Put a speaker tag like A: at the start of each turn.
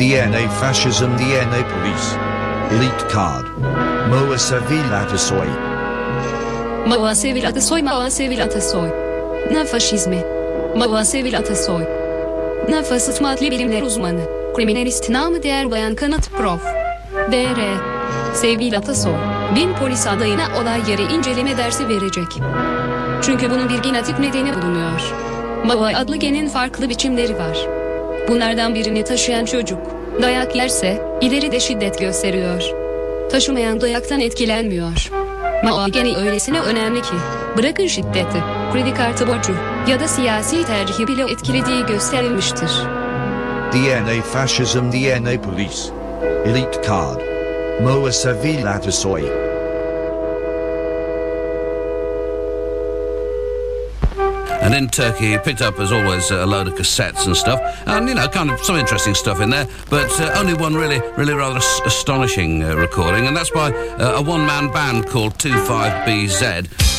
A: DNA fascism, DNA police. Elite card. Moa Seville Atasoy.
B: Moa Seville Atasoy, Moa Seville Atasoy. Ne faşizmi. Moa Seville Atasoy. Ne fasıtma adli bilimler uzmanı. Kriminalist namı değer bayan kanıt prof. DR. Sevgili Atasoy, bin polis adayına olay yeri inceleme dersi verecek. Çünkü bunun bir genetik nedeni bulunuyor. Moa adlı genin farklı biçimleri var. Bunlardan birini taşıyan çocuk, dayak yerse, ileride şiddet gösteriyor. Taşımayan dayaktan etkilenmiyor. Moa geni öylesine önemli ki, bırakın şiddeti, kredi kartı borcu ya da siyasi tercihi bile etkilediği gösterilmiştir.
A: DNA fascism, DNA police. Elite card. Moa Seville Atasoy.
C: And in Turkey, he picked up, as always, a load of cassettes and stuff. And, you know, kind of some interesting stuff in there. But only one really rather astonishing recording. And that's by a one-man band called 25BZ.